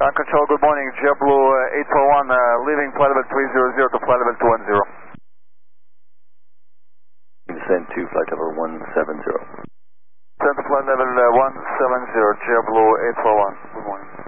Control, good morning. JetBlue 841, leaving flight level 300 to flight level 210. Descend to flight level 170. Descend to flight level 170, JetBlue 841. Good morning.